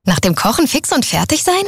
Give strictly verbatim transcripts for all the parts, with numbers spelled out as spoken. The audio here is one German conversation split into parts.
Nach dem Kochen fix und fertig sein?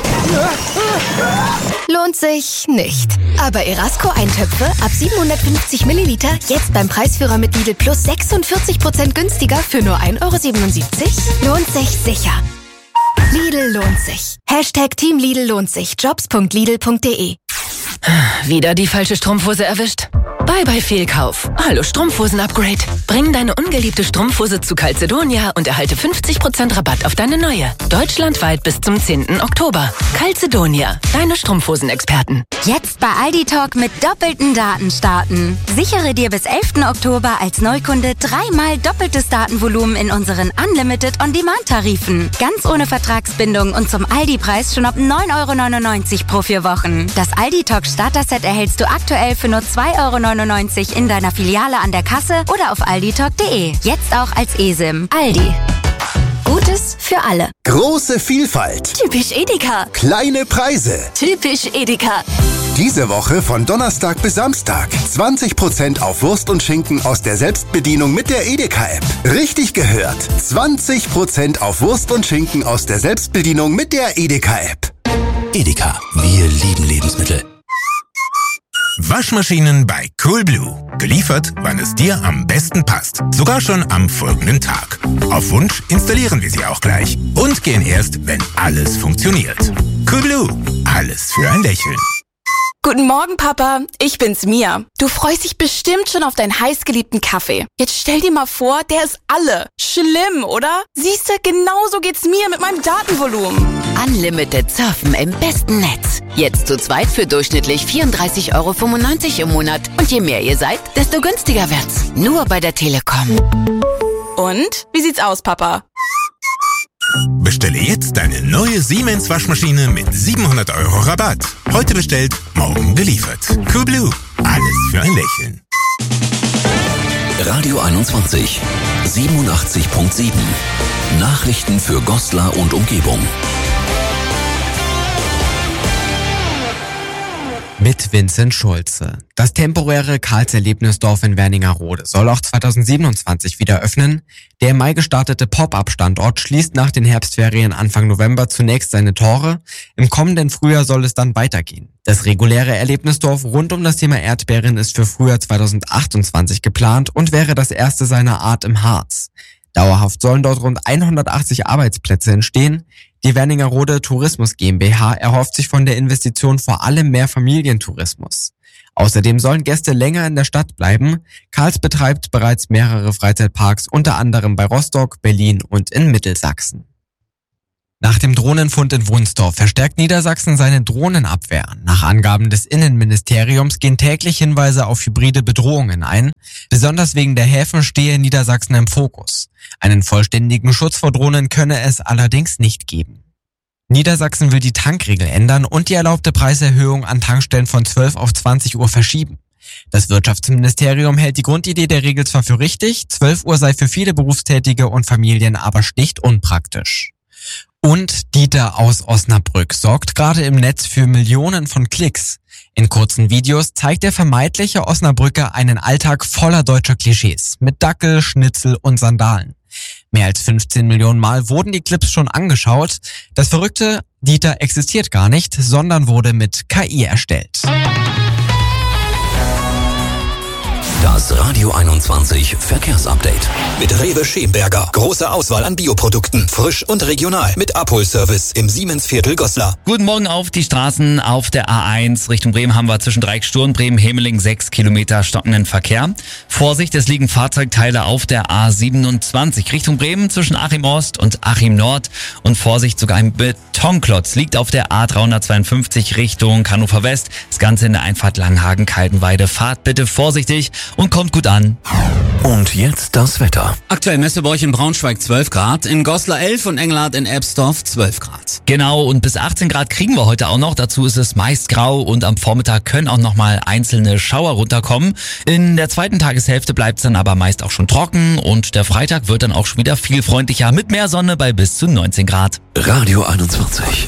Lohnt sich nicht. Aber Erasco-Eintöpfe ab siebenhundertfünfzig Milliliter jetzt beim Preisführer mit Lidl Plus sechsundvierzig Prozent günstiger für nur ein Euro siebenundsiebzig? Lohnt sich sicher. Lidl lohnt sich. Hashtag Team Lidl lohnt sich. jobs punkt lidl punkt de. Wieder die falsche Strumpfhose erwischt? Bye bye Fehlkauf. Hallo Strumpfhosen-Upgrade. Bring deine ungeliebte Strumpfhose zu Calzedonia und erhalte fünfzig Prozent Rabatt auf deine neue. Deutschlandweit bis zum zehnten Oktober. Calzedonia, deine Strumpfhosen-Experten. Jetzt bei Aldi Talk mit doppelten Daten starten. Sichere dir bis elften Oktober als Neukunde dreimal doppeltes Datenvolumen in unseren Unlimited On-Demand-Tarifen. Ganz ohne Vertragsbindung und zum Aldi-Preis schon ab neun Euro neunundneunzig pro vier Wochen. Das Aldi Talk Starter-Set erhältst du aktuell für nur zwei Euro neunundneunzig in deiner Filiale an der Kasse oder auf alditalk punkt de. Jetzt auch als eSIM. Aldi. Gutes für alle. Große Vielfalt. Typisch Edeka. Kleine Preise. Typisch Edeka. Diese Woche von Donnerstag bis Samstag. zwanzig Prozent auf Wurst und Schinken aus der Selbstbedienung mit der Edeka-App. Richtig gehört. zwanzig Prozent auf Wurst und Schinken aus der Selbstbedienung mit der Edeka-App. Edeka. Wir lieben Lebensmittel. Waschmaschinen bei Coolblue. Geliefert, wann es dir am besten passt. Sogar schon am folgenden Tag. Auf Wunsch installieren wir sie auch gleich. Und gehen erst, wenn alles funktioniert. Coolblue. Alles für ein Lächeln. Guten Morgen, Papa. Ich bin's, Mia. Du freust dich bestimmt schon auf deinen heißgeliebten Kaffee. Jetzt stell dir mal vor, der ist alle. Schlimm, oder? Siehste, genauso geht's mir mit meinem Datenvolumen. Unlimited Surfen im besten Netz. Jetzt zu zweit für durchschnittlich vierunddreißig Euro fünfundneunzig im Monat. Und je mehr ihr seid, desto günstiger wird's. Nur bei der Telekom. Und? Wie sieht's aus, Papa? Bestelle jetzt deine neue Siemens Waschmaschine mit siebenhundert Euro Rabatt. Heute bestellt, morgen geliefert. Coolblue. Alles für ein Lächeln. Radio einundzwanzig. siebenundachtzig Komma sieben. Nachrichten für Goslar und Umgebung. Mit Vincent Schulze. Das temporäre Karls-Erlebnisdorf in Wernigerode soll auch zweitausendsiebenundzwanzig wieder öffnen. Der im Mai gestartete Pop-up-Standort schließt nach den Herbstferien Anfang November zunächst seine Tore. Im kommenden Frühjahr soll es dann weitergehen. Das reguläre Erlebnisdorf rund um das Thema Erdbeeren ist für Frühjahr zweitausendachtundzwanzig geplant und wäre das erste seiner Art im Harz. Dauerhaft sollen dort rund hundertachtzig Arbeitsplätze entstehen. Die Wernigerode Tourismus GmbH erhofft sich von der Investition vor allem mehr Familientourismus. Außerdem sollen Gäste länger in der Stadt bleiben. Karls betreibt bereits mehrere Freizeitparks, unter anderem bei Rostock, Berlin und in Mittelsachsen. Nach dem Drohnenfund in Wunsdorf verstärkt Niedersachsen seine Drohnenabwehr. Nach Angaben des Innenministeriums gehen täglich Hinweise auf hybride Bedrohungen ein. Besonders wegen der Häfen stehe Niedersachsen im Fokus. Einen vollständigen Schutz vor Drohnen könne es allerdings nicht geben. Niedersachsen will die Tankregel ändern und die erlaubte Preiserhöhung an Tankstellen von zwölf auf zwanzig Uhr verschieben. Das Wirtschaftsministerium hält die Grundidee der Regel zwar für richtig, zwölf Uhr sei für viele Berufstätige und Familien aber schlicht unpraktisch. Und Dieter aus Osnabrück sorgt gerade im Netz für Millionen von Klicks. In kurzen Videos zeigt der vermeintliche Osnabrücker einen Alltag voller deutscher Klischees mit Dackel, Schnitzel und Sandalen. Mehr als fünfzehn Millionen Mal wurden die Clips schon angeschaut. Das Verrückte, Dieter existiert gar nicht, sondern wurde mit K I erstellt. Das Radio einundzwanzig Verkehrsupdate. Mit Rewe Schemberger. Große Auswahl an Bioprodukten. Frisch und regional. Mit Abholservice im Siemensviertel Goslar. Guten Morgen auf die Straßen. Auf der A eins Richtung Bremen haben wir zwischen Dreieck-Sturm, Bremen-Hemeling sechs Kilometer stockenden Verkehr. Vorsicht, es liegen Fahrzeugteile auf der A siebenundzwanzig Richtung Bremen zwischen Achim Ost und Achim Nord. Und Vorsicht, sogar ein Betonklotz liegt auf der A dreihundertzweiundfünfzig Richtung Hannover West. Das Ganze in der Einfahrt Langhagen-Kaltenweide. Fahrt bitte vorsichtig und kommt gut an. Und jetzt das Wetter. Aktuell messen wir euch in Braunschweig zwölf Grad, in Goslar elf und Engelhardt in Ebsdorf zwölf Grad. Genau, und bis achtzehn Grad kriegen wir heute auch noch. Dazu ist es meist grau und am Vormittag können auch nochmal einzelne Schauer runterkommen. In der zweiten Tageshälfte bleibt es dann aber meist auch schon trocken und der Freitag wird dann auch schon wieder viel freundlicher mit mehr Sonne bei bis zu neunzehn Grad. Radio einundzwanzig.